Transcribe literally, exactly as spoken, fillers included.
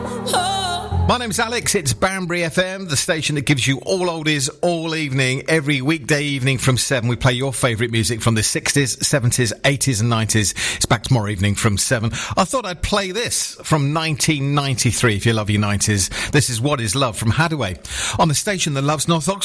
My name's Alex, it's Banbury F M, the station that gives you all oldies all evening. Every weekday evening from seven, we play your favourite music from the sixties, seventies, eighties and nineties. It's back tomorrow evening from seven. I thought I'd play this from nineteen ninety-three, if you love your nineties. This is What Is Love from Hadaway, on the station that loves North Oxford.